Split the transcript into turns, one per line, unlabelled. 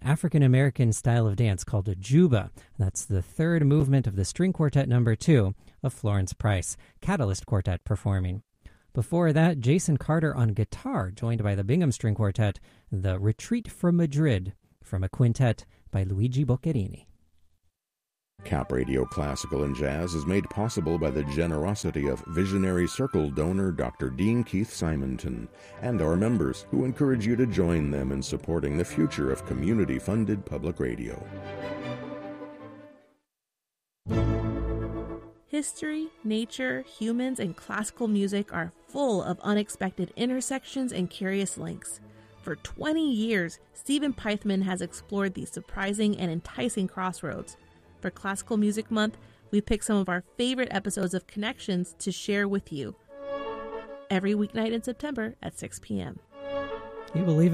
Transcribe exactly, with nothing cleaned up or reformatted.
African-American style of dance called a juba. That's the third movement of the String Quartet number two of Florence Price, Catalyst Quartet performing. Before that, Jason Carter on guitar, joined by the Bingham String Quartet, the Retreat from Madrid, from a quintet by Luigi Boccherini.
Cap Radio Classical and Jazz is made possible by the generosity of Visionary Circle donor Doctor Dean Keith Simonton and our members, who encourage you to join them in supporting the future of community-funded public radio.
History, nature, humans, and classical music are full of unexpected intersections and curious links. For twenty years, Stephen Pythman has explored these surprising and enticing crossroads. For Classical Music Month, we picked some of our favorite episodes of Connections to share with you every weeknight in September at six p.m.
You believe it?